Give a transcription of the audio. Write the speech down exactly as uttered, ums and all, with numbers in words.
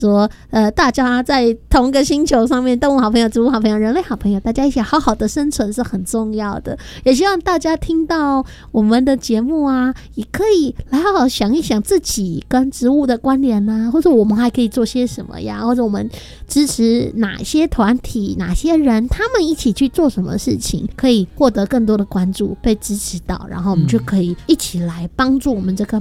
说呃，大家在同一个星球上面，动物好朋友、植物好朋友、人类好朋友，大家一起好好的生存是很重要的。也希望大家听到我们的节目啊，也可以来好好想一想自己跟植物的关联啊，或者我们还可以做些什么呀，或者我们支持哪些团体、哪些人，他们一起去做什么事情，可以获得更多的关注，被支持到，然后我们就可以一起来帮助我们这个